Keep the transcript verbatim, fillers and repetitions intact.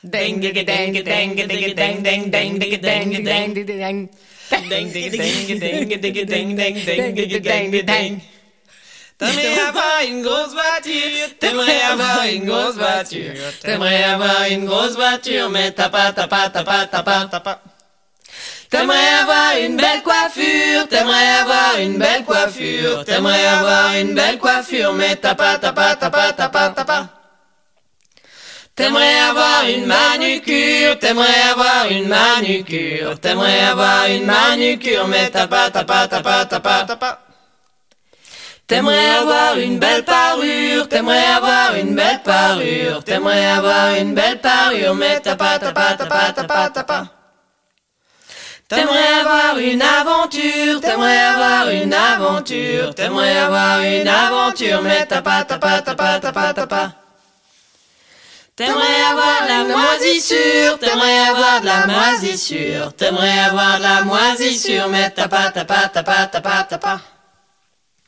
Ding digga dang dang digga dang dang dang digga dang dang dang dang dang digga dang dang digga dang dang dang digga dang dang. T'aimerais avoir une grosse voiture, t'aimerais avoir une grosse voiture, t'aimerais avoir une grosse voiture, mais t'as pas, t'as pas, t'as pas, t'as pas, t'as pas. T'aimerais avoir une belle coiffure, t'aimerais avoir une belle coiffure, t'aimerais avoir une belle coiffure, mais t'as pas, t'as pas, t'as pas, t'as pas, t'as pas. T'aimerais avoir une manucure, t'aimerais avoir une manucure, t'aimerais avoir une manucure, mais t'as pas, t'as pas, t'as pas, t'as pas, t'as pas. T'aimerais avoir une belle parure, t'aimerais avoir une belle parure, t'aimerais avoir une belle parure, mais t'as pas, t'as pas, t'as pas, t'as pas, t'as pas. T'aimerais avoir une aventure, t'aimerais avoir une aventure, t'aimerais avoir une aventure, mais t'as pas, t'as pas, t'as pas, t'as pas, t'as pas. T'aimerais avoir la moisissure, t'aimerais avoir de la moisissure, t'aimerais avoir de la moisissure, mais t'as pas, t'as pas, t'as pas, t'as pas, t'as pas.